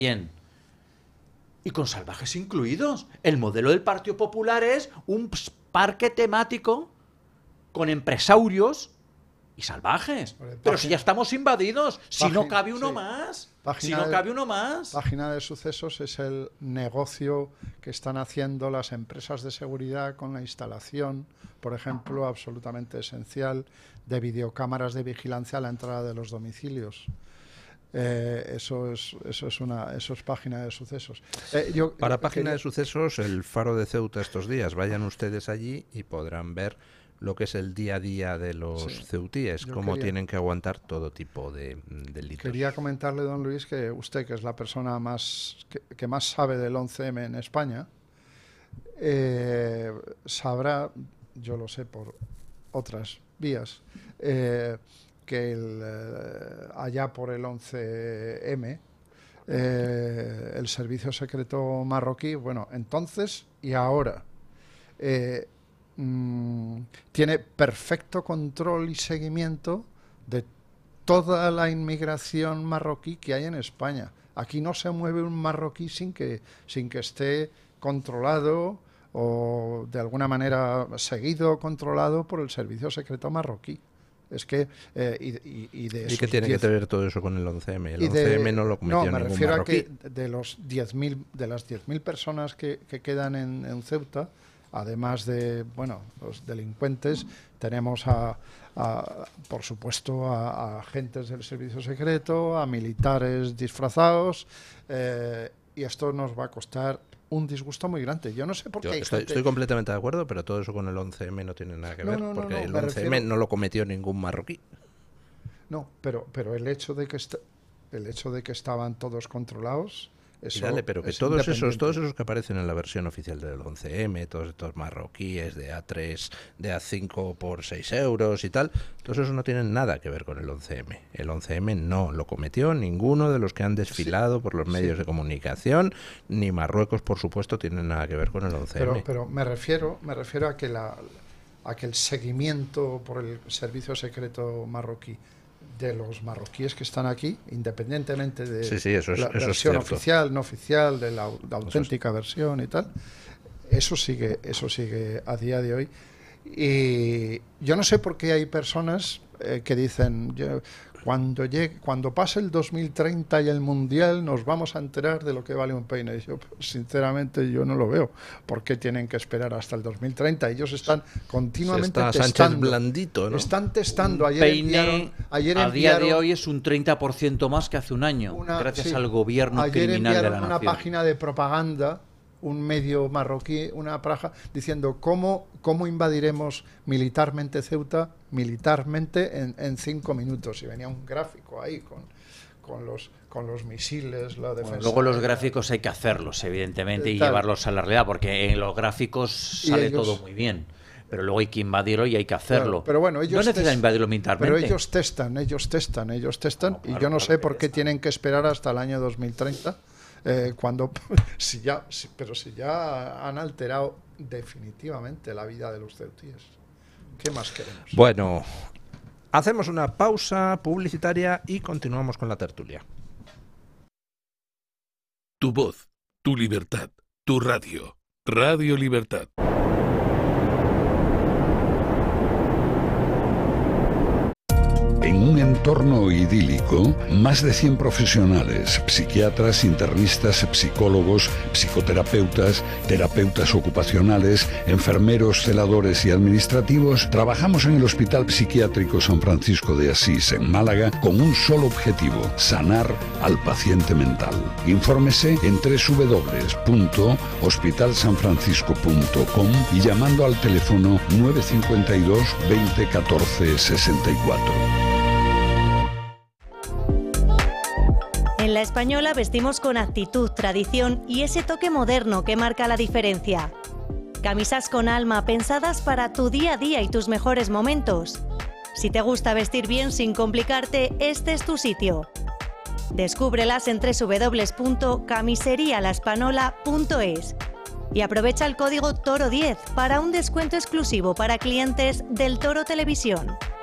bien. Y con salvajes incluidos. El modelo del Partido Popular es un parque temático con empresarios y salvajes. Pero si ya estamos invadidos, si no cabe uno más. Si no cabe uno más. Página de Sucesos es el negocio que están haciendo las empresas de seguridad con la instalación, por ejemplo, absolutamente esencial, de videocámaras de vigilancia a la entrada de los domicilios. Eso es Página de Sucesos. Para Página de Sucesos, el Faro de Ceuta estos días. Vayan ustedes allí y podrán ver lo que es el día a día de los ceutíes, cómo tienen que aguantar todo tipo de delitos. Quería comentarle, don Luis, que usted, que es la persona que más sabe del 11M en España, sabrá, yo lo sé por otras vías, que allá por el 11M, el servicio secreto marroquí, bueno, entonces y ahora, tiene perfecto control y seguimiento de toda la inmigración marroquí que hay en España. Aquí no se mueve un marroquí sin que esté controlado o de alguna manera seguido o controlado por el servicio secreto marroquí. Es que ¿Y qué tiene que ver todo eso con el 11M? El 11M no lo cometió ningún marroquí. No, me refiero a que de las 10.000 personas que quedan en Ceuta, además de los delincuentes, tenemos por supuesto a agentes del servicio secreto, a militares disfrazados, y esto nos va a costar un disgusto muy grande. Yo no sé por qué. Estoy completamente de acuerdo, pero todo eso con el 11M no tiene nada que ver, porque el 11M no lo cometió ningún marroquí. No, pero el hecho de que estaban todos controlados. Pero que todos esos que aparecen en la versión oficial del 11M, todos estos marroquíes de A3, de A5 por 6 euros y tal, todos esos no tienen nada que ver con el 11M. El 11M no lo cometió ninguno de los que han desfilado por los medios de comunicación, ni Marruecos, por supuesto, tiene nada que ver con el 11M. Pero me refiero a que el seguimiento por el servicio secreto marroquí de los marroquíes que están aquí, independientemente de la versión oficial, no oficial, de la auténtica versión y tal, eso sigue a día de hoy. Y yo no sé por qué hay personas que dicen, cuando pase el 2030 y el Mundial nos vamos a enterar de lo que vale un peine. Yo, sinceramente, yo no lo veo. ¿Por qué tienen que esperar hasta el 2030? Ellos están continuamente testando. Sánchez blandito, ¿no? Están testando. Ayer a día de hoy es un 30% más que hace un año, gracias al gobierno criminal de la nación. Una página de propaganda, un medio marroquí, una praja, diciendo cómo invadiremos militarmente Ceuta, en 5 minutos. Y venía un gráfico ahí con los misiles, la defensa. Luego los gráficos hay que hacerlos, evidentemente, y llevarlos a la realidad, porque en los gráficos sale todo muy bien. Pero luego hay que invadirlo y hay que hacerlo. Claro, pero bueno, ellos no necesitan invadirlo militarmente. Pero ellos testan. No, y yo no sé por qué tienen que esperar hasta el año 2030. Si ya han alterado definitivamente la vida de los ceutíes. ¿Qué más queremos? Bueno, hacemos una pausa publicitaria y continuamos con la tertulia. Tu voz, tu libertad, tu radio. Radio Libertad. En un entorno idílico, más de 100 profesionales, psiquiatras, internistas, psicólogos, psicoterapeutas, terapeutas ocupacionales, enfermeros, celadores y administrativos, trabajamos en el Hospital Psiquiátrico San Francisco de Asís, en Málaga, con un solo objetivo: sanar al paciente mental. Infórmese en www.hospitalsanfrancisco.com y llamando al teléfono 952 20 14 64. En La Española vestimos con actitud, tradición y ese toque moderno que marca la diferencia. Camisas con alma pensadas para tu día a día y tus mejores momentos. Si te gusta vestir bien sin complicarte, este es tu sitio. Descúbrelas en www.camiserialaspanola.es y aprovecha el código TORO10 para un descuento exclusivo para clientes del Toro Televisión.